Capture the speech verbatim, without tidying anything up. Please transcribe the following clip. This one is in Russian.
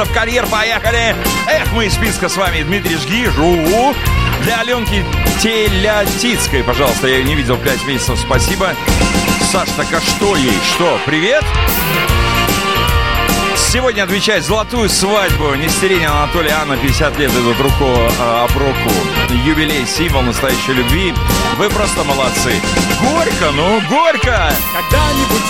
в карьер, поехали! Эх, мы из списка с вами Дмитрий Жгижу. Для Аленки Телятицкой, пожалуйста, я ее не видел пять месяцев, спасибо. Саш, так а что ей? Что, привет? Сегодня отвечает золотую свадьбу Нестеренин Анатолий, Анна, пятьдесят лет идут руку об руку. Юбилей, символ настоящей любви. Вы просто молодцы. Горько, ну, горько! Когда-нибудь